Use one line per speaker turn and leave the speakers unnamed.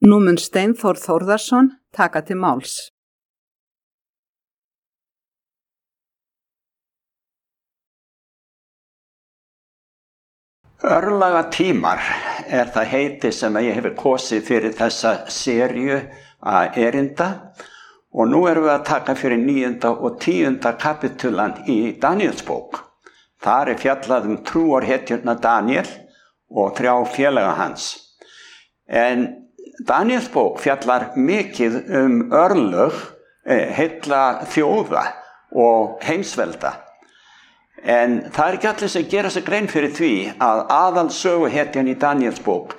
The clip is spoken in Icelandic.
Nú mun Steinþór Þórðarson taka til máls.
Örlagatímar það heiti sem ég hefur kosið fyrir þessa seríu erinda og nú erum við að taka fyrir 9. og 10. kapitulan í Daníelsbók. Þar fjallað trúarhetjuna Daníel og 3 félaga hans. En Daníelsbók fjallar mikið örlög heilla þjóða og heimsvelda. En það ekki allir sem gera sig grein fyrir því að aðalsöguhetjan í Daníelsbók